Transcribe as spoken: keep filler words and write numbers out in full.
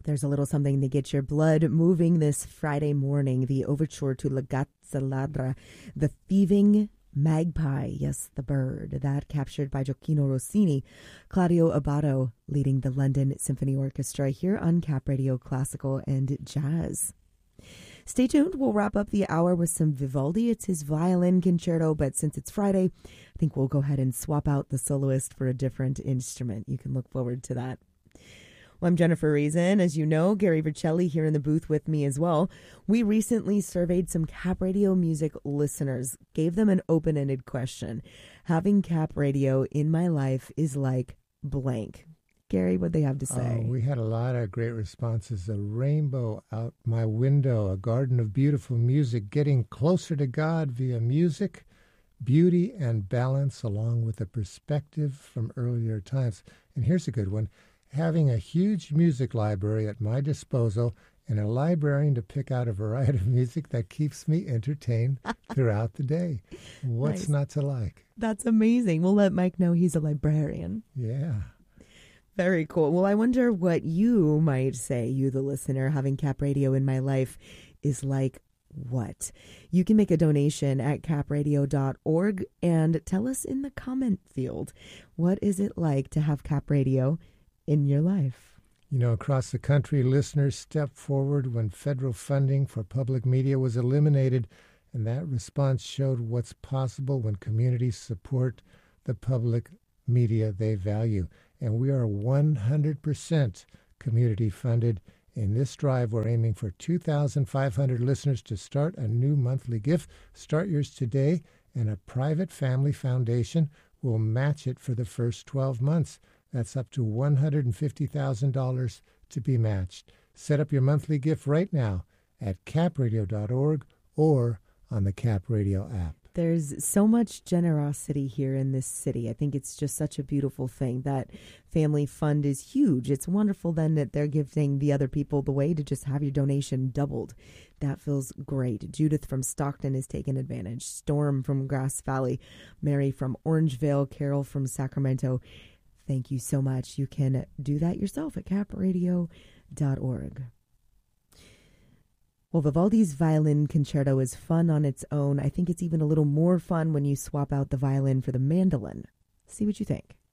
There's a little something to get your blood moving this Friday morning. The overture to La Gazza Ladra, the thieving magpie, yes, the bird, that captured by Gioacchino Rossini, Claudio Abbado leading the London Symphony Orchestra here on Cap Radio Classical and Jazz. Stay tuned. We'll wrap up the hour with some Vivaldi. It's his violin concerto, but since it's Friday, I think we'll go ahead and swap out the soloist for a different instrument. You can look forward to that. Well, I'm Jennifer Reason. As you know, Gary Vercelli here in the booth with me as well. We recently surveyed some Cap Radio music listeners, gave them an open-ended question. Having Cap Radio in my life is like blank. Gary, what they have to say? Oh, we had a lot of great responses. A rainbow out my window, a garden of beautiful music, getting closer to God via music, beauty, and balance, along with a perspective from earlier times. And here's a good one. Having a huge music library at my disposal and a librarian to pick out a variety of music that keeps me entertained throughout the day. What's nice. Not to like? That's amazing. We'll let Mike know he's a librarian. Yeah. Very cool. Well, I wonder what you might say, you the listener, having Cap Radio in my life is like what? You can make a donation at cap radio dot org and tell us in the comment field, what is it like to have Cap Radio in your life? You know, across the country, listeners stepped forward when federal funding for public media was eliminated, and that response showed what's possible when communities support the public media they value. And we are one hundred percent community funded. In this drive, we're aiming for two thousand five hundred listeners to start a new monthly gift. Start yours today, and a private family foundation will match it for the first twelve months. That's up to one hundred fifty thousand dollars to be matched. Set up your monthly gift right now at cap radio dot org or on the Cap Radio app. There's so much generosity here in this city. I think it's just such a beautiful thing. That family fund is huge. It's wonderful then that they're giving the other people the way to just have your donation doubled. That feels great. Judith from Stockton has taken advantage. Storm from Grass Valley. Mary from Orangevale. Carol from Sacramento. Thank you so much. You can do that yourself at cap radio dot org. Well, Vivaldi's violin concerto is fun on its own. I think it's even a little more fun when you swap out the violin for the mandolin. See what you think.